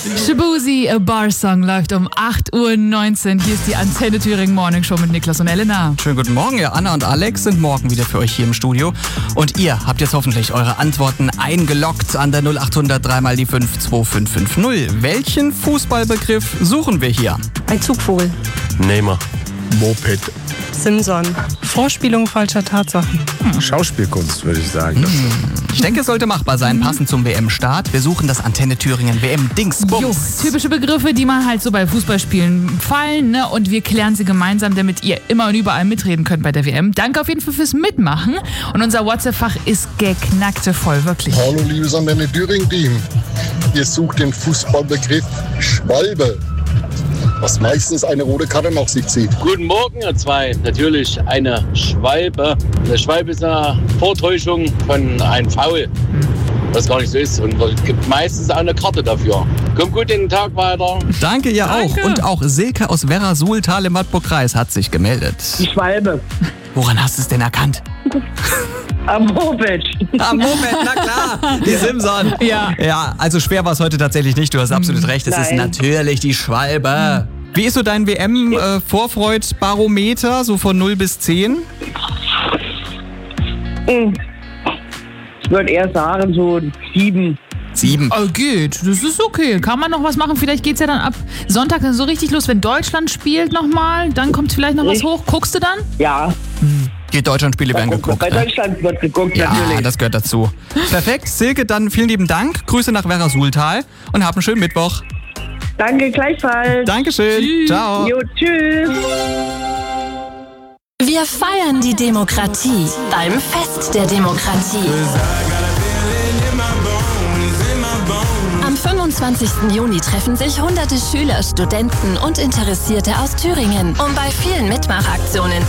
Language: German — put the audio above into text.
Shabuzi, A Bar Song läuft um 8:19 Uhr. Hier ist die Antenne Thüringen Morning Show mit Niklas und Elena. Schönen guten Morgen, ja, Anna und Alex sind morgen wieder für euch hier im Studio. Und ihr habt jetzt hoffentlich eure Antworten eingeloggt an der 0800 3 die 5 2550. Welchen Fußballbegriff suchen wir hier? Ein Zugvogel. Neymar. Moped. Simson. Vorspielung falscher Tatsachen. Schauspielkunst, würde ich sagen. Ich denke, es sollte machbar sein, passend zum WM-Start. Wir suchen das Antenne Thüringen WM-Dingsbums. Typische Begriffe, die man halt so bei Fußballspielen fallen, ne? Und wir klären sie gemeinsam, damit ihr immer und überall mitreden könnt bei der WM. Danke auf jeden Fall fürs Mitmachen. Und unser WhatsApp-Fach ist geknackte voll, wirklich. Hallo, liebes Antenne Thüringen-Team. Ihr sucht den Fußballbegriff Schwalbe, was meistens eine rote Karte nach sich zieht. Guten Morgen, ihr zwei. Natürlich eine Schwalbe. Eine Schwalbe ist eine Vortäuschung von einem Foul, was gar nicht so ist. Und es gibt meistens auch eine Karte dafür. Kommt gut in den Tag weiter. Danke, ihr auch. Und auch Silke aus Werra-Suhltal im Wartburg-Kreis hat sich gemeldet. Die Schwalbe. Woran hast du es denn erkannt? Am Moped. Am Moped, na klar, die Simson. Ja, also schwer war es heute tatsächlich nicht, du hast absolut recht, es ist natürlich die Schwalbe. Wie ist so dein WM-Vorfreud-Barometer, so von 0 bis 10? Ich würde eher sagen, so 7. 7. Oh, geht. Das ist okay. Kann man noch was machen? Vielleicht geht's ja dann ab Sonntag dann so richtig los, wenn Deutschland spielt nochmal. Dann kommt vielleicht noch was hoch. Guckst du dann? Ja. Die Deutschlandspiele werden geguckt. Bei Deutschland wird geguckt, ja, natürlich. das gehört dazu. Perfekt. Silke, dann vielen lieben Dank. Grüße nach Werra-Suhltal und habt einen schönen Mittwoch. Danke, gleichfalls. Dankeschön. Tschüss. Ciao. Jo, tschüss. Wir feiern die Demokratie beim Fest der Demokratie. Am 25. Juni treffen sich hunderte Schüler, Studenten und Interessierte aus Thüringen, um bei vielen Mitmachaktionen